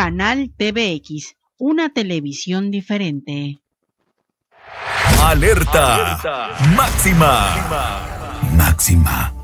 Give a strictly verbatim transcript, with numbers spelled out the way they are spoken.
Canal T V X, una televisión diferente. Alerta, Alerta. Máxima. Máxima.